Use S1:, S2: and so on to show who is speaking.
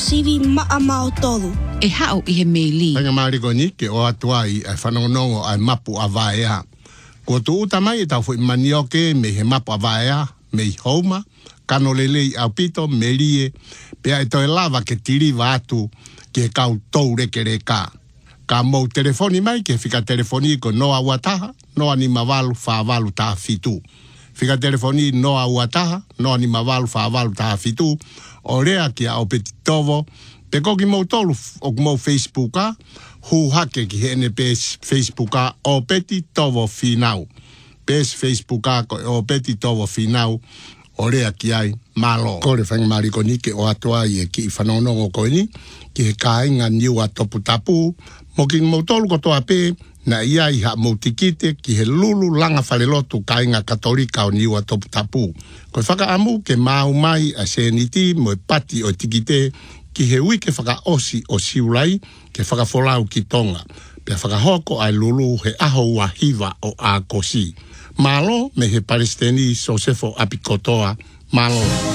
S1: sivi maa mao tolu.
S2: E hao I he meili.
S3: Tanga mariko ni ke o atuai ai whanongonongo ai mapu a vaea. Ko tu utamai e tau fui manioke me he mapu a vaea, me I houma, kano lelei au pito, me lie, pea e toi lava ke tiri vatu ke kau tou reke reka. Ka mou telefoni mai ke fika telefoni ko noa wataha, noa ni mavalu whaavalu taha fitu. Fika telefoni noa wataha, noa ni mavalu whaavalu taha fitu, o rea ki a o peti tovo, pe koki mou tolu o mou Facebooka, hu hake ki hene pes Facebooka o peti tovo finau. Pes Facebooka ko o peti tovo finau, o rea ki ai malo. Kore whanga mariko ni ke o atua I e ki I whanonongo koe ni, ki he kāinga niu a topu tapu, mo ki mou tolu ko toa pē, na ia I ha mou tikite ki he lulu langa whalelotu kāinga katolika o niu a topu tapu. Koe whaka amu ke mau mai a seniti mo e pati o tikite, ki he wike whaka osi o siulai, ke whaka folau ki tonga. Pea whaka hoko ai lulu he aho ua hiva o a kosi. Malo me he Palestini Sosefo Apikotoa, malo.